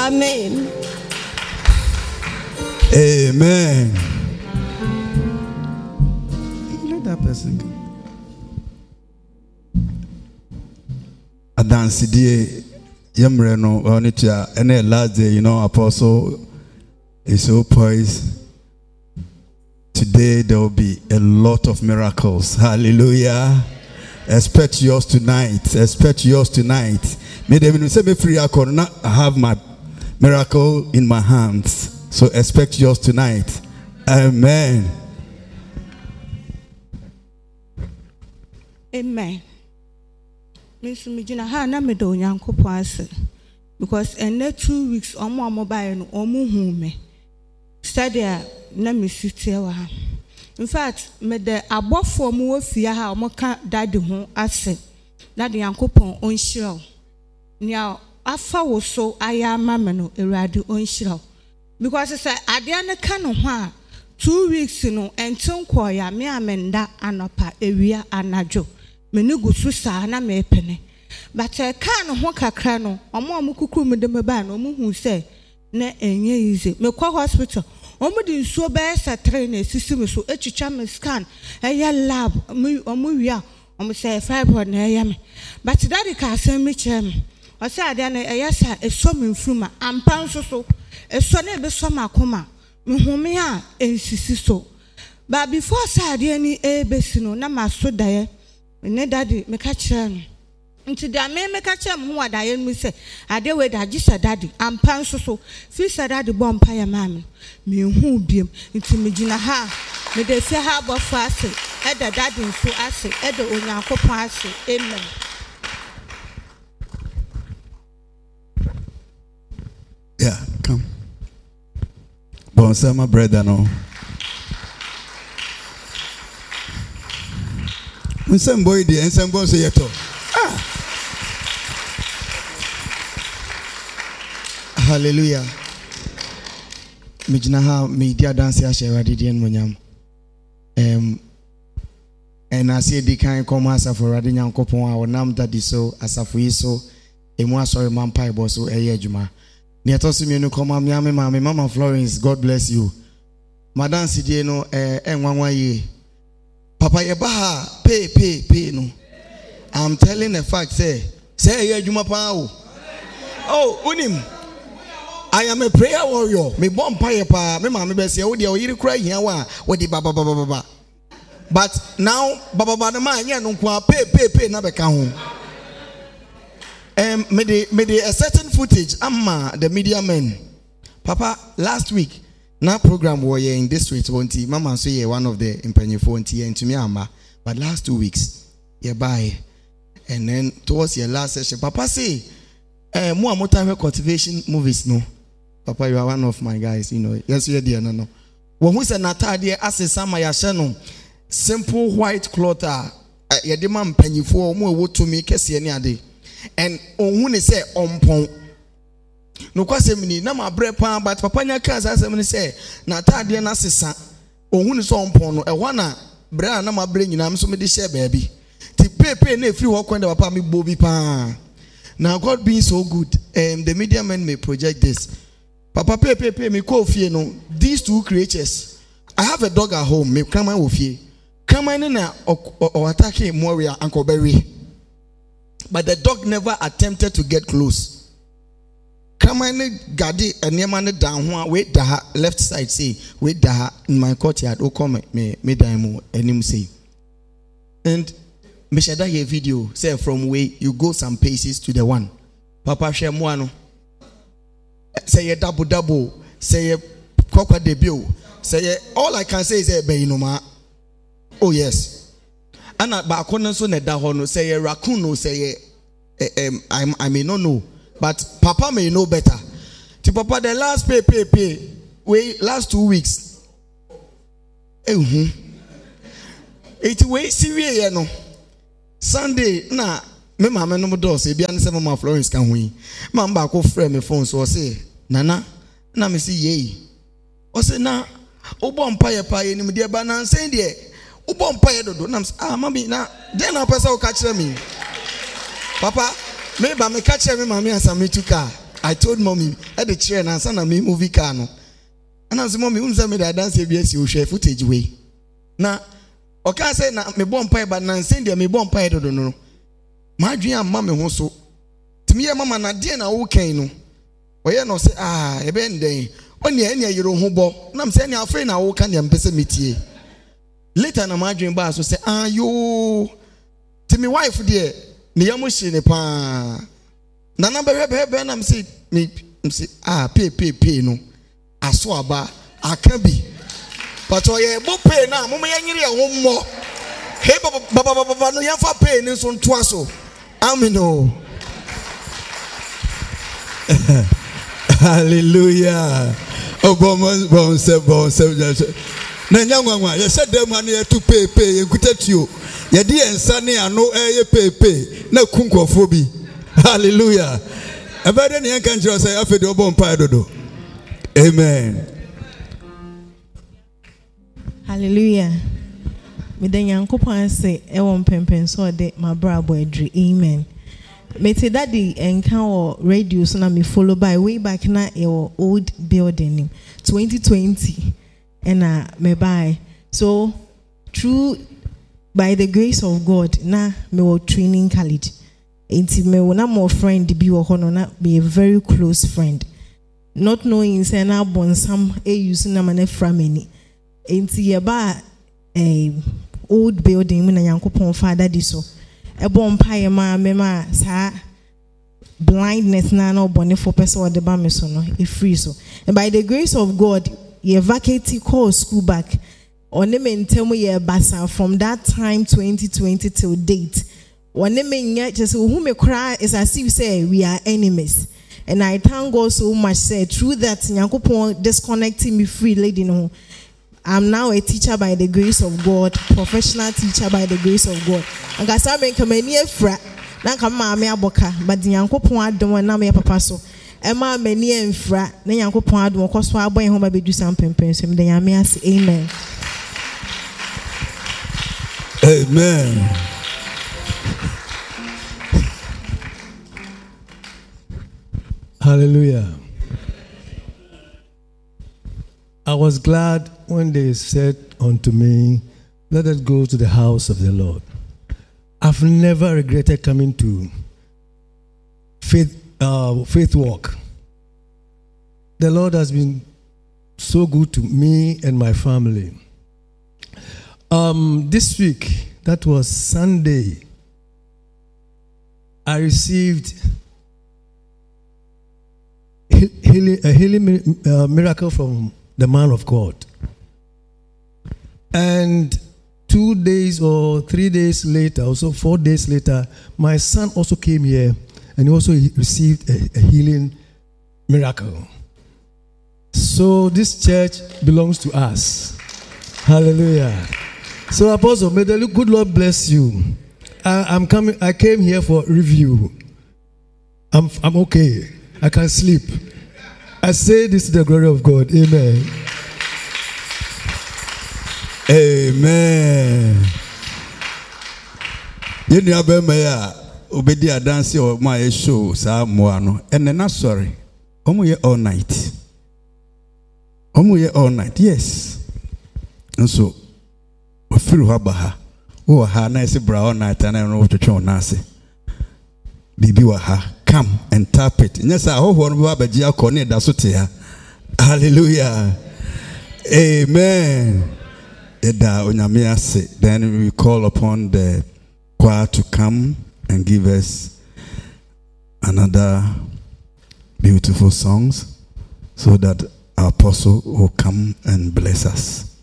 Amen. Amen. Let that person go. Adansidie yemre no oni tia ene last day, apostle is so poised. Today there will be a lot of miracles. Hallelujah. Expect yours tonight. Expect yours tonight. May they say me free. I have my miracle in my hands. So expect yours tonight. Amen. Amen. Miss Mijina ha na me do Nyankopon ase because in 2 weeks omo mobile no omo hu me. Study na me sitie wa ha. In fact, me the abofo mu ofia ha omo ka daddy ho ase. Daddy Nyankopon onhyira. Nia afa wo so aya ma me no Ewurade onhyira. Because say ade an ka no ho a 2 weeks no entin koya me amenda anopa ewia anadwo me ne gusu saa na me pene but ka no ho kakra no omo kuku mu de me ba no omo hu say na enye easy me kwa hospital omo di nsuo be sa train esisi me so etwitwa me scan eya lab omo wia omo say fibroid na eya me but daddy ka asem me chem o say ade na eya sa eso me mfruma ampa nso so eso na ebe so makoma me home a ensisi so but before say ade ni ebesi no na maso daye ne daddy me ka kire no nti da me ka kire mo wa daye mu say ade we da gisa daddy ampa nso so fi say daddy bompa ya mama me hu biem nti me gina ha me de se ha bo fa ase e da daddy nso ase e da Onyankopon ase. Amen. Yeah, come. Bonsoir, my brother. No. Some boy there and some boy say yeto. Hallelujah. Mijnaha media dance ya shewadi dien monyam. And I say the kind come asa for radi Nyankopon a wonam dadi so asafo yi so emu asori mampa ibo so eye adwuma. Ne atosi mienu koma miame mama Florence, God bless you. Madam Sidie no enwanwa ye. Papa yebaha pay no. I'm telling the fact say eye adwuma pa o. Oh, unim. I am a prayer warrior. Me bompa ye pa me mama be say wo de wo yiri kura hia wa wo di baba. But now baba na ma anya no kwa pay na beka ho. Made a certain footage. The media men. Papa, last week, na program were in this street. Mama say one of the impenyefo and to me ama. But last 2 weeks, you buy, and then towards your last session, Papa say, more multi cultivation movies no. Papa, you are one of my guys. Yes, you are dear no. When we say Natadia as a summer yashano, simple white cloth. You demand penyefo more would to me kesi any day. And on say ompon no kwasem na ma bre pan but papa nya ka asem ni say na tade na sesa ohun so ompon no e ho na bre na ma bre nyina so me de share baabi ti pepe na efiri ho kwenda papa me bobi pa. Now God being so good, the media men may project this. Papa pepe me ko fie no, these two creatures, I have a dog at home, me kraman wo fie kraman na o attack Moria Uncle Berry. But the dog never attempted to get close. Kamane gadi enyemane down one wait da left side say wait da in my courtyard o come me daimu enim say. And me shada here video say from where you go some paces to the one. Papa share mo no. Say a double say a kwakwa debut say all I can say is be inoma. Oh yes. Ana ba kono so na da ho no say raccoon no say I may not know but Papa may know better. To Papa the last pay wait last 2 weeks. It wait serious no. Sunday na me mama no do say bia ne say mama Florence kan hu yi. Ma mba ko frɛ me phone so say nana na me say ye. O say na obo mpa ye pa ye nim de ba na nsen de obo mpa ye dodo na mami na den na pesa o ka kire me. Papa, me ba me catch me mami asami tuka. I told mommy at the chair and son of me movie car. And I said, Mommy, me that dance you share footage way. Now, okay, say na me bomb pie, but now send me bomb pie. Don't know. My dream, mommy, also. To me, mama, na dear na okay no. Oye no say e ben den. Onye anya yero ho bo. Na me say anya afre na wo kan dem pese metie. Later na my dream ba so say yo. To me wife there, ne yamo hye ne pa. Na na be na me say pay no. Aso aba aka bi. But oye bo pay na mo ya nyire ho mo. Hey baba no ya fa pay ni so nto aso. Amino. Hallelujah. Oh, bon se. Na nyangwa ya said them man to pay ekutat you. Ya di ensa ne ano pay na kunkofo bi. Hallelujah. Abade ne kan kire say afede obon pa dodo. Amen. Hallelujah. Me den yankopon say e won pempen so de mabrabo adri. Amen. Me say daddy enka radio so na me follow by way back na your old building 2020 and me buy so through by the grace of God na me wo training college enti me wo na more friend bi wo hono na be a very close friend not knowing say na bonsam use na mane frameni enti ye ba old building me na yankopon father di so ebon paye ma me ma sa blindness na no bone for person or the ba me so no e free so and by the grace of God ye vacate call school back on me mentem ye basa from that time 2020 till date on me nya just who me cry is as if say we are enemies and I thank God so much say through that Yankopon disconnecting me free lady no I'm now a teacher by the grace of God, professional teacher by the grace of God. And I said, "I'm a fra, na kama me aboka, but the Yankopon adom na me papa so. Emma many enfra, na Yankopon adom ko so aboy homa be do something pensem the yame as amen." Amen. Hallelujah. I was glad when they said unto me, "Let us go to the house of the Lord." I've never regretted coming to faith walk. The Lord has been so good to me and my family. This week, that was Sunday, I received a healing miracle from the man of God. And 2 days or 3 days later, also 4 days later, my son also came here and he also received a healing miracle. So this church belongs to us. Hallelujah. So Apostle, may the good Lord bless you. I came here for review. I'm okay. I can sleep. I say this to the glory of God. Amen. Amen. You know about me, obedi a dance or my show, sa moano, and then sorry. Omo all night. All night, yes. And so, we feel habaha. Oh, ha nice brown night, and I don't know what to show nasi. Bibi waha, come and tap it. Yes, I hope one will be a corner that's what here. Hallelujah. Amen. Then we call upon the choir to come and give us another beautiful songs so that our apostle will come and bless us.